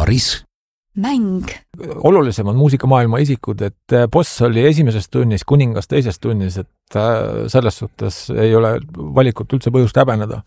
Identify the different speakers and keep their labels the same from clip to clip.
Speaker 1: Paris.
Speaker 2: Mäng.
Speaker 3: Olulisemad muusikamaailma isikud, et boss oli esimeses tunnis, kuningas teises tunnis, et selles suhtes ei ole valikut üldse põhjust häbeneda.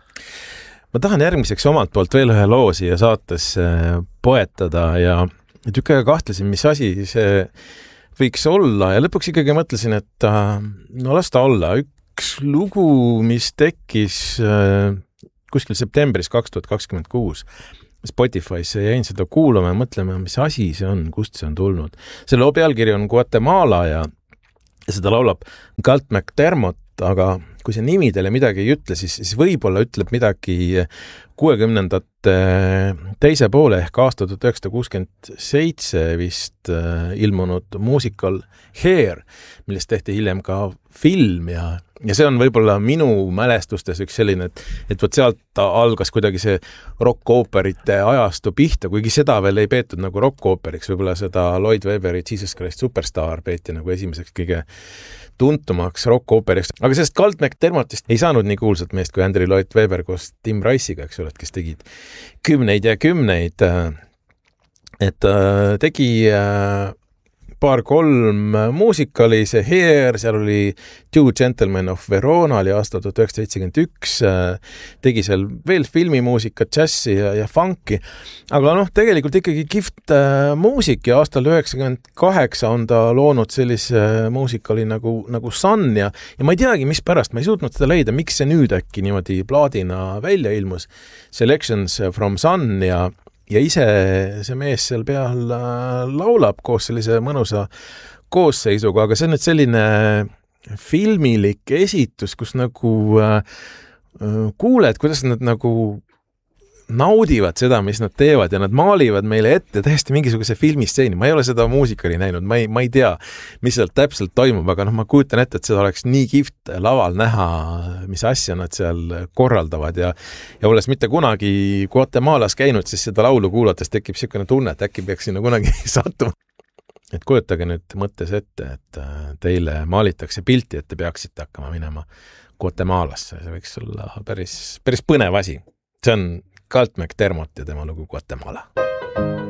Speaker 4: Ma tahan järgmiseks omalt poolt veel ühe loo siia saates poetada ja tükk aega kahtlesin, mis asi see võiks olla ja lõpuks ikkagi mõtlesin, et no las ta olla. Üks lugu, mis tekkis kuskil septembris 2026 Spotify'sse jäin seda kuulama ja mõtlema, mis asi see on, kust see on tulnud. See loo pealkiri on Guatemala ja seda laulab Galt McDermott, aga kui see nimi teile midagi ei ütle, siis võib-olla ütleb midagi 60ndate teise poole ehk aasta 1967 vist ilmunud muusikal Hair, millest tehti hiljem ka film ja see on võib-olla minu mälestustes üks selline, et võt sealt algas kuidagi see rock-ooperite ajastu pihta, kuigi seda veel ei peetud nagu rock-ooperiks, võib-olla seda Lloyd Webberi Jesus Christ Superstar peeti nagu esimeseks kõige tuntumaks rock-ooperiks. Aga sellest Galt McDermottist ei saanud nii kuulsat meest kui Andrew Lloyd Webber koos Tim Rice'iga, eks ole, kes tegid kümneid ja kümneid. Et tegi paar-kolm muusikali, see Hair, seal oli Two Gentlemen of Verona oli aastal 1971, tegi seal veel filmimuusikat, džassi ja funki, aga tegelikult ikkagi kihvt muusik ja aastal 1998 on ta loonud sellise muusikali nagu Sun ja ma ei teagi, mis pärast, ma ei suutnud seda leida, miks see nüüd äkki niimoodi plaadina välja ilmus, Selections from Sun ja ise see mees seal peal laulab koos sellise mõnusa koosseisuga, aga see on nüüd selline filmilik esitus, kus nagu kuuled, kuidas nad nagu naudivad seda, mis nad teevad ja nad maalivad meile ette täiesti mingisuguse filmistseeni. Ma ei ole seda muusikali näinud, ma ei tea, mis sealt täpselt toimub, aga ma kujutan ette, et seda oleks nii kihvt laval näha, mis asja nad seal korraldavad ja olles mitte kunagi Guatemalas käinud, siis seda laulu kuulates tekib selline tunne, et äkki peaks sinna kunagi sattuma. Et kujutage nüüd mõttes ette, et teile maalitakse pilti, et te peaksite hakkama minema Guatemalasse. See võiks olla päris põnev asi. See on Galt McDermott ja tema lugu Guatemala.